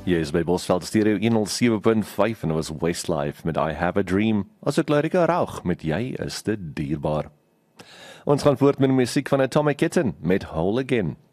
Jy is by Bosveld Stereo 107.5 en dit was Westlife met I Have a Dream. As ek Larika Raug met Jy is te dierbaar. Ons gaan voort met die musiek van Atomic Kitten met Whole Again.